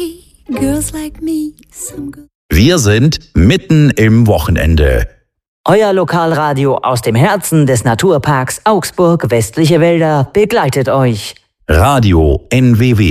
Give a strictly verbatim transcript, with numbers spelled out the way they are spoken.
Girls like me, some good. Wir sind mitten im Wochenende. Euer Lokalradio aus dem Herzen des Naturparks Augsburg Westliche Wälder begleitet euch. Radio N W W.